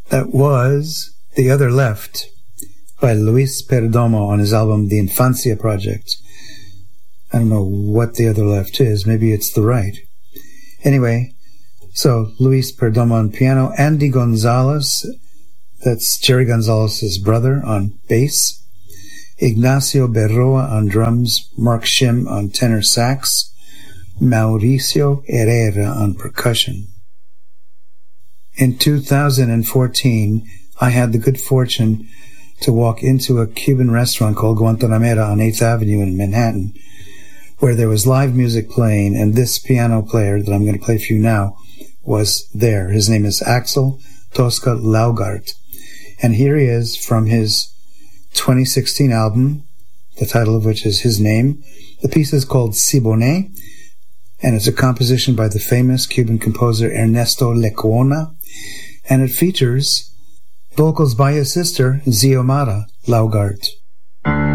That was The Other Left by Luis Perdomo on his album The Infancia Project. I don't know what the other left is. Maybe it's the right. Anyway, so Luis Perdomo on piano, Andy Gonzalez, that's Jerry Gonzalez's brother, on bass, Ignacio Berroa on drums, Mark Shim on tenor sax, Mauricio Herrera on percussion. In 2014, I had the good fortune to walk into a Cuban restaurant called Guantanamera on 8th Avenue in Manhattan, where there was live music playing, and this piano player that I'm going to play for you now was there. His name is Axel Tosca Laugart, and here he is from his 2016 album, the title of which is his name. The piece is called Siboney, and it's a composition by the famous Cuban composer Ernesto Lecuona, and it features vocals by his sister, Xiomara Laugart.